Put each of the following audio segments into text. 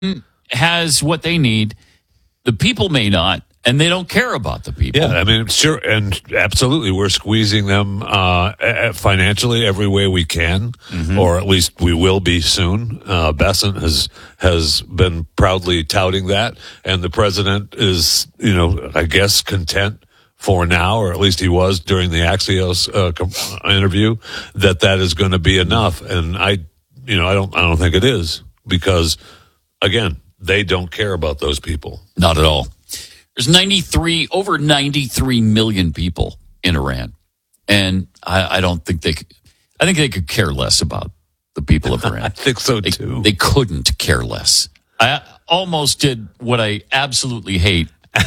has what they need. The people may not, and they don't care about the people. Yeah, I mean, sure, and absolutely, we're squeezing them financially every way we can, or at least we will be soon. Bessent has been proudly touting that, and the president is, I guess, content for now, or at least he was during the Axios interview, that is going to be enough. And I don't think it is, because again, they don't care about those people. Not at all. There's over 93 million people in Iran. And I don't think I think they could care less about the people of Iran. I think so too. They couldn't care less. I almost did what I absolutely hate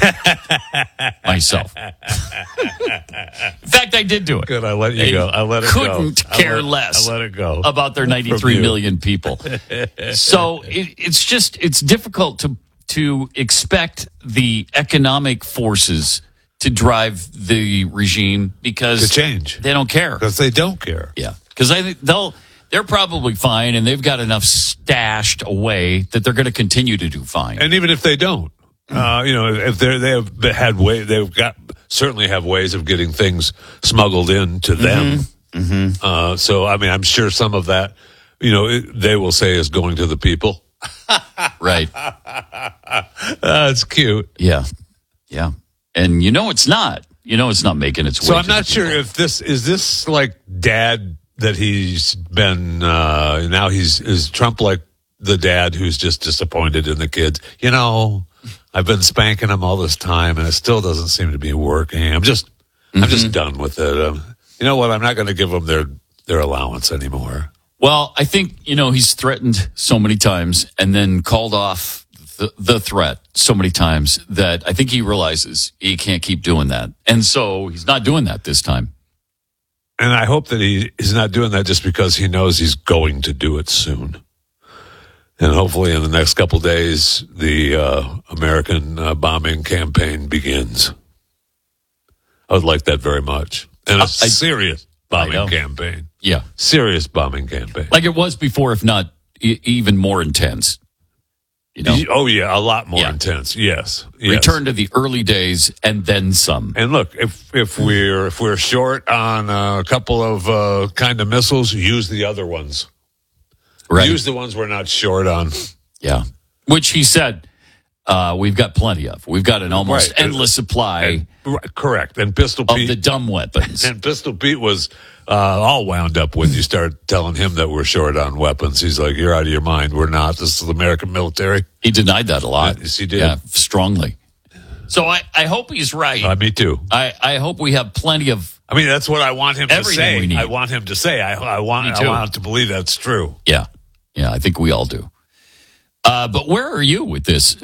myself. In fact, I did do it. Good, I let you go. I let it go. Couldn't care less. I let it go about their 93 million people. So it's difficult to expect the economic forces to drive the regime because to change. They don't care. Because they don't care. Yeah, because I think they're probably fine, and they've got enough stashed away that they're going to continue to do fine. And even if they don't, if certainly have ways of getting things smuggled in to them. So, I mean, I'm sure some of that, they will say is going to the people. Right. That's cute. Yeah. Yeah. And it's not. It's not making its way. So I'm not sure if is this like dad that he's been, now is Trump like the dad who's just disappointed in the kids? I've been spanking them all this time, and it still doesn't seem to be working. I'm just done with it. You know what? I'm not going to give them their allowance anymore. Well, I think he's threatened so many times, and then called off the threat so many times that I think he realizes he can't keep doing that, and so he's not doing that this time. And I hope that he's not doing that just because he knows he's going to do it soon. And hopefully in the next couple of days, the American bombing campaign begins. I would like that very much. And a serious bombing campaign. Yeah. Serious bombing campaign. Like it was before, if not even more intense. Oh, yeah, a lot more intense. Yes. Return to the early days and then some. And look, if we're short on a couple of kind of missiles, use the other ones. Right. Use the ones we're not short on. Yeah. Which he said we've got plenty of. We've got an almost endless supply. Correct. And Pistol Pete. Of the dumb weapons. And Pistol Pete was all wound up when you start telling him that we're short on weapons. He's like, you're out of your mind. We're not. This is the American military. He denied that a lot. Yes, he did. Yeah, strongly. So I hope he's right. Me too. I hope we have plenty of. I mean, that's what I want him to say. We need. I want him to say. I want to believe that's true. Yeah. Yeah, I think we all do. But where are you with this?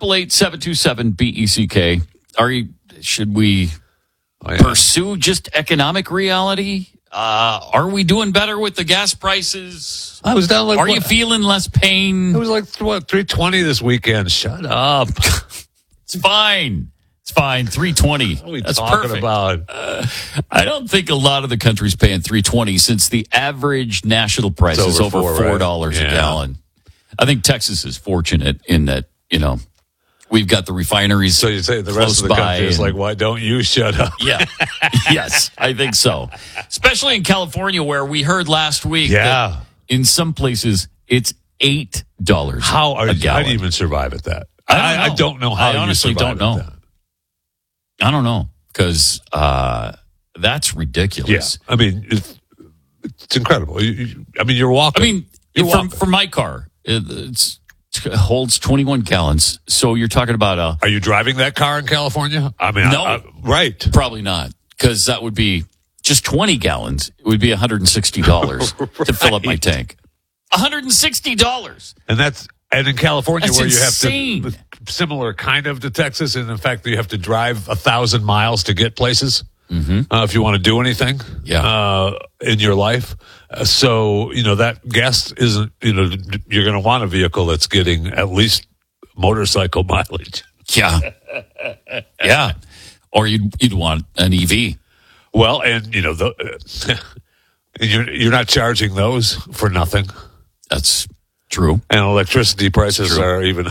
888-727-BECK. Should we pursue just economic reality? Are we doing better with the gas prices? I was down like. Are you feeling less pain? It was like $3.20 this weekend. Shut up. It's fine. It's fine. $3.20. What are we That's talking perfect. about? I don't think a lot of the country's paying $3.20 since the average national price is over $4 a gallon. I think Texas is fortunate in that, we've got the refineries. So you say the rest of the country is like, why don't you shut up? Yeah. Yes, I think so. Especially in California, where we heard last week that in some places it's $8 a gallon. How do you even survive at that? I don't know how you survive at that. I don't know, because that's ridiculous. Yeah, I mean, it's incredible. You're walking. For my car, it holds 21 gallons. So you're talking about Are you driving that car in California? No. Right. Probably not, because that would be just 20 gallons. It would be $160 to fill up my tank. $160. And in California, That's where insane. you have to, similar kind of to Texas, and in fact, you have to drive 1,000 miles to get places if you want to do anything in your life. So, that gas isn't, you're going to want a vehicle that's getting at least motorcycle mileage. Yeah. Yeah. Or you'd want an EV. Well, and, you're not charging those for nothing. That's True. And electricity prices are even